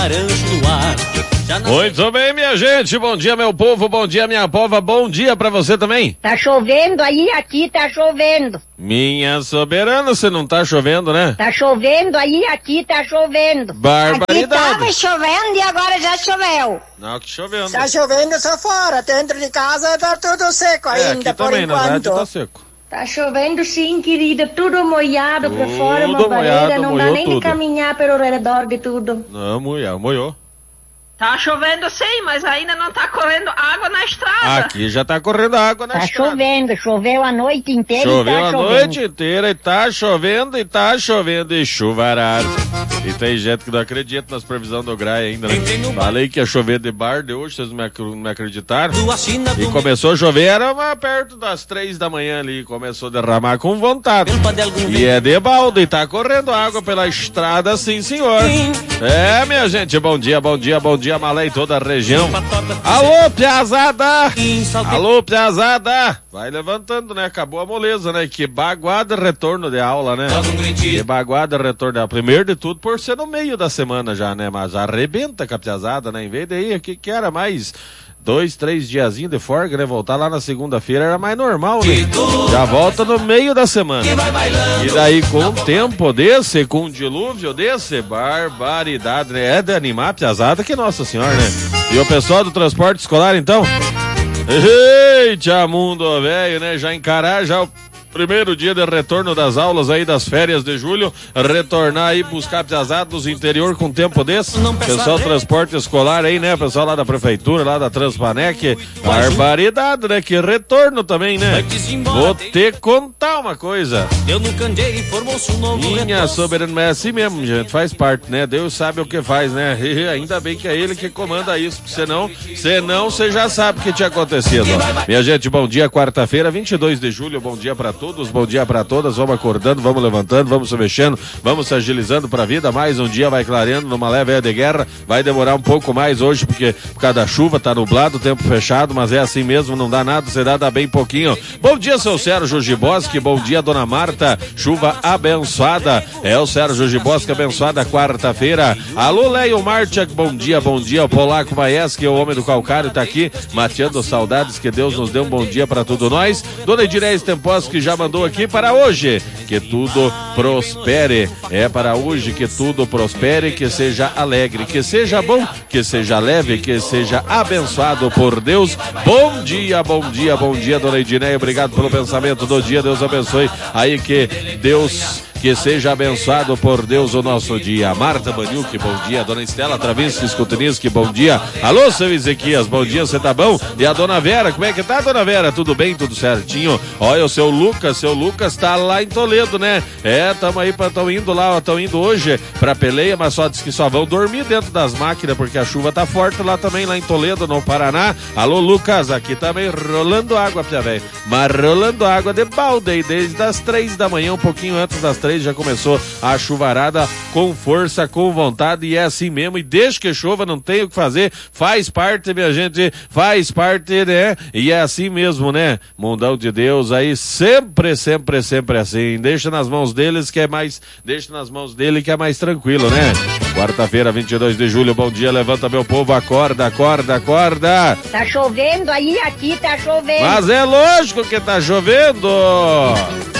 Muito bem, minha gente, bom dia meu povo, bom dia minha pova, bom dia pra você também. Tá chovendo aí, aqui tá chovendo. Minha soberana, você não tá chovendo, né? Tá chovendo aí, aqui tá chovendo. Barbaridade. Aqui tava chovendo e agora já choveu. Não, que chovendo. Tá chovendo só fora, dentro de casa tá tudo seco ainda, aqui por também, enquanto. na verdade, tá seco. Tá chovendo sim, querida, tudo molhado pra Tudo fora, uma barreira, molhado, não dá molhou nem tudo. de caminhar pelo redor de tudo. Não, molhou. Tá chovendo sim, mas ainda não tá correndo água na estrada. Aqui já tá correndo água na Tá estrada. chovendo, choveu a noite inteira Choveu e tá a chovendo. noite inteira e tá chovendo e chuvará. E tem gente que não acredita nas previsões do Graia ainda, né? Falei que ia chover de barde hoje, vocês não me acreditaram. E começou a chover, era perto das 3 da manhã ali, começou a derramar com vontade. E é de balde, e tá correndo água pela estrada, sim senhor. É, minha gente, bom dia, Malé e toda a região. Alô, piazada! Alô, piazada! Vai levantando, né? Acabou a moleza, né? Que baguada retorno de aula, né? Que baguada retorno de aula. Primeiro de tudo, por ser no meio da semana já, né? Mas arrebenta com a piazada, né? Em vez de ir, que era mais 2, 3 diazinhos de folga, né? Voltar lá na segunda-feira era mais normal, né? Já volta no meio da semana. E daí com um tempo desse, com um dilúvio desse, barbaridade, né? É de animar a piazada que Nossa Senhora, né? E o pessoal do transporte escolar, então? Eita, mundo velho, né? Já encarar já o primeiro dia de retorno das aulas aí das férias de julho, retornar aí, buscar piazados do interior com tempo desse, pessoal do transporte escolar aí, né, pessoal lá da prefeitura, lá da Transpanec, barbaridade, né, que retorno também, né, vou te contar uma coisa, minha soberana, é assim mesmo, gente, faz parte, né, Deus sabe o que faz, né, e ainda bem que é Ele que comanda isso, senão você já sabe o que tinha acontecido, ó. Minha gente, bom dia, quarta-feira, 22 de julho, bom dia pra todos, bom dia pra todas, vamos acordando, vamos levantando, vamos se mexendo, vamos se agilizando pra vida, mais um dia vai clareando numa leve de guerra, vai demorar um pouco mais hoje, porque por causa da chuva, tá nublado, tempo fechado, mas é assim mesmo, não dá nada, você dá bem pouquinho. Bom dia, seu Sérgio Giboski, bom dia, dona Marta, chuva abençoada, é o Sérgio Giboski, abençoada quarta-feira. Alô, Leio Martiak, bom dia, o Polaco Maieski, o homem do calcário, tá aqui, mateando saudades, que Deus nos dê um bom dia pra tudo nós. Dona Edirez Temposki já mandou aqui para hoje, que tudo prospere, é para hoje que tudo prospere, que seja alegre, que seja bom, que seja leve, que seja abençoado por Deus. Bom dia, dona Edineia, obrigado pelo pensamento do dia, Deus abençoe aí, que Deus... Que seja abençoado por Deus o nosso dia. Marta Baniuk, bom dia. Dona Estela Travinsky, Skutniski, bom dia. Alô, seu Ezequias, bom dia, você tá bom? E a dona Vera, como é que tá, dona Vera? Tudo bem, tudo certinho? Olha, o seu Lucas tá lá em Toledo, né? É, tão indo hoje pra peleia, mas só diz que só vão dormir dentro das máquinas, porque a chuva tá forte lá também, lá em Toledo, no Paraná. Alô, Lucas, aqui também rolando água, pia velho. Mas rolando água de balde, desde as 3 da manhã, um pouquinho antes das 3, já começou a chuvarada com força, com vontade, e é assim mesmo, e desde que chova não tem o que fazer, faz parte, minha gente, faz parte, né, e é assim mesmo, né, mundão de Deus aí, sempre assim, deixa nas mãos dele que é mais tranquilo, né. Quarta-feira, 22 de julho, bom dia, levanta meu povo, acorda. Tá chovendo aí, aqui tá chovendo. Mas é lógico que tá chovendo.